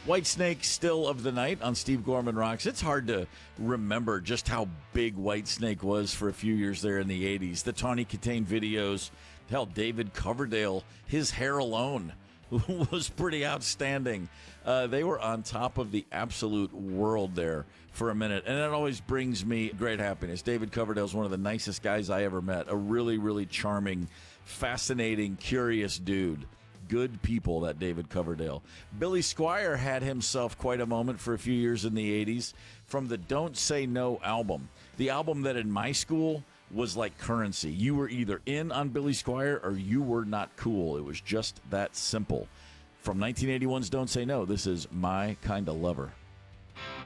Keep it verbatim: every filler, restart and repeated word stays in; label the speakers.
Speaker 1: Whitesnake still of the night on Steve Gorman Rocks. It's hard to remember just how big Whitesnake was for a few years there in the eighties. The Tawny Katane videos, hell, David Coverdale, his hair alone was pretty outstanding. Uh, they were on top of the absolute world there for a minute, and it always brings me great happiness. David Coverdale is one of the nicest guys I ever met. A really, really charming, fascinating, curious dude. Good people, that David Coverdale. Billy Squier had himself quite a moment for a few years in the eighties from the Don't Say No album. The album that in my school was like currency. You were either in on Billy Squier or you were not cool. It was just that simple. From nineteen eighty-one's Don't Say No, this is My Kinda Lover.